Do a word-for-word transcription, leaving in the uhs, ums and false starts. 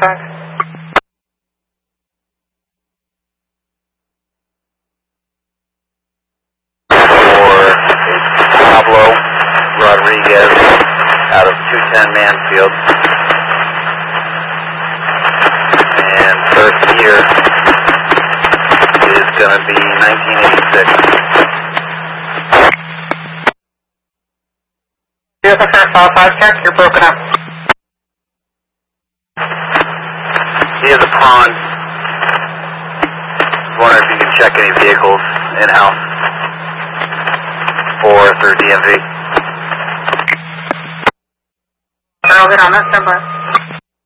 five. Or it's Pablo Rodriguez out of two ten Mansfield. And first year is going to be nineteen eighty-six. Here's the first all five check, you're broken up. He is a pawn. Wondering if you can check any vehicles in-house or through D M V. I'll get on that, stand by.